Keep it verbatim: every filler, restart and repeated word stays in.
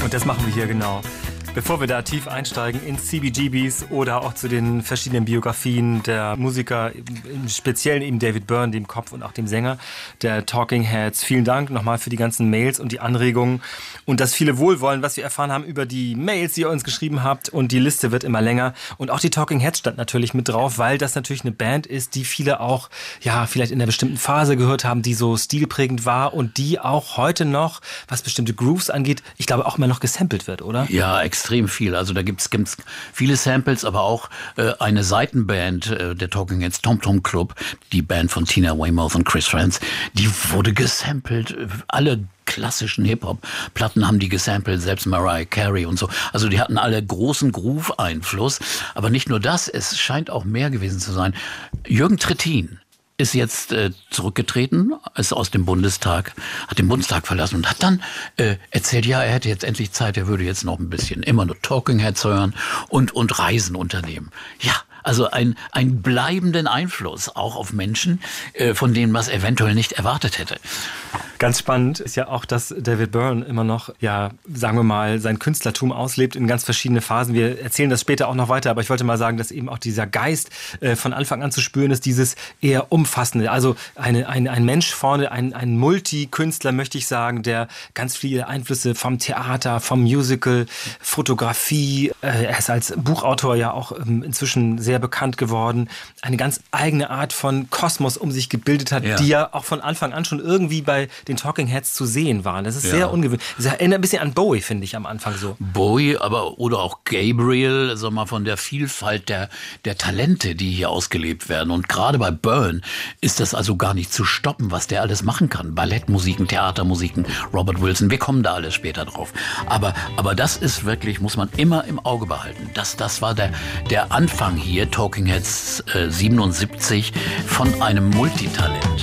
Und das machen wir hier genau. Bevor wir da tief einsteigen ins C B G Bs oder auch zu den verschiedenen Biografien der Musiker, im Speziellen eben David Byrne, dem Kopf und auch dem Sänger der Talking Heads. Vielen Dank nochmal für die ganzen Mails und die Anregungen und das viele Wohlwollen, was wir erfahren haben über die Mails, die ihr uns geschrieben habt, und die Liste wird immer länger. Und auch die Talking Heads stand natürlich mit drauf, weil das natürlich eine Band ist, die viele auch, ja, vielleicht in einer bestimmten Phase gehört haben, die so stilprägend war und die auch heute noch, was bestimmte Grooves angeht, ich glaube auch immer noch gesampelt wird, oder? Ja, extrem viel. Also da gibt's gibt's viele Samples, aber auch äh, eine Seitenband äh, der Talking Heads, Tom Tom Club, die Band von Tina Weymouth und Chris Frantz, die wurde gesampelt. Alle klassischen Hip-Hop-Platten haben die gesampelt, selbst Mariah Carey und so. Also die hatten alle großen Groove-Einfluss. Aber nicht nur das, es scheint auch mehr gewesen zu sein. Jürgen Trittin ist jetzt äh, zurückgetreten, ist aus dem Bundestag, hat den Bundestag verlassen und hat dann äh, erzählt, ja, er hätte jetzt endlich Zeit, er würde jetzt noch ein bisschen immer nur Talking Heads hören und, und Reisen unternehmen. Ja, also ein, ein bleibenden Einfluss auch auf Menschen, äh, von denen man es eventuell nicht erwartet hätte. Ganz spannend ist ja auch, dass David Byrne immer noch, ja, sagen wir mal, sein Künstlertum auslebt in ganz verschiedene Phasen. Wir erzählen das später auch noch weiter, aber ich wollte mal sagen, dass eben auch dieser Geist äh, von Anfang an zu spüren ist, dieses eher umfassende. Also eine, ein, ein Mensch vorne, ein, ein Multikünstler, möchte ich sagen, der ganz viele Einflüsse vom Theater, vom Musical, Fotografie, äh, er ist als Buchautor ja auch ähm, inzwischen sehr bekannt geworden, eine ganz eigene Art von Kosmos um sich gebildet hat, ja, die ja auch von Anfang an schon irgendwie bei den Talking Heads zu sehen waren. Das ist ja sehr ungewöhnlich. Das erinnert ein bisschen an Bowie, finde ich, am Anfang so. Bowie, aber oder auch Gabriel, sag mal, von der Vielfalt der, der Talente, die hier ausgelebt werden. Und gerade bei Byrne ist das also gar nicht zu stoppen, was der alles machen kann. Ballettmusiken, Theatermusiken, Robert Wilson, wir kommen da alles später drauf. Aber, aber das ist wirklich, muss man immer im Auge behalten. Das, das war der, der Anfang hier, Talking Heads äh, siebenundsiebzig, von einem Multitalent.